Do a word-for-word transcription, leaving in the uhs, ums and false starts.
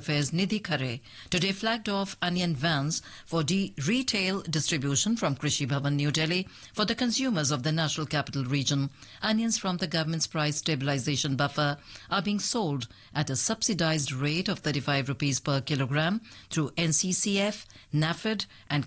Affairs Nidhi Khare today flagged off onion vans for de- retail distribution from Krishi Bhavan, New Delhi for the consumers of the National Capital Region. Onions from the government's price stabilization buffer are being sold at a subsidized rate of thirty-five rupees per kilogram through N C C F, NAFED and